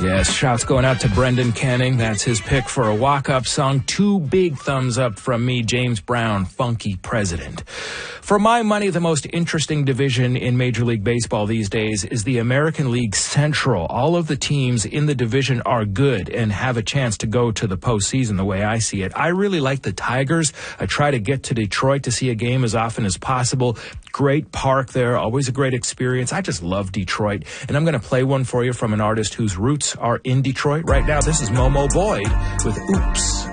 Yes, shouts going out to Brendan Canning. That's his pick for a walk-up song. 2 big thumbs up from me, James Brown, Funky President. For my money, the most interesting division in Major League Baseball these days is the American League Central. All of the teams in the division are good and have a chance to go to the postseason the way I see it. I really like the Tigers. I try to get to Detroit to see a game as often as possible. Great park there, always a great experience. I just love Detroit. And I'm going to play one for you from an artist whose roots are in Detroit. Right now, this is Momo Boyd with Oops.